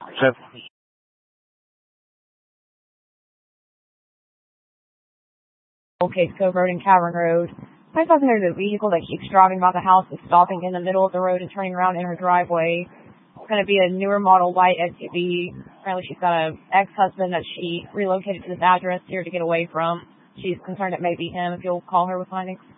Chef. Okay, Cove Road and Cavern Road. I thought there's a vehicle that keeps driving by the house is stopping in the middle of the road and turning around in her driveway. It's going to be a newer model white SUV. Apparently she's got an ex-husband that she relocated to this address here to get away from. She's concerned it may be him. If you'll call her with findings.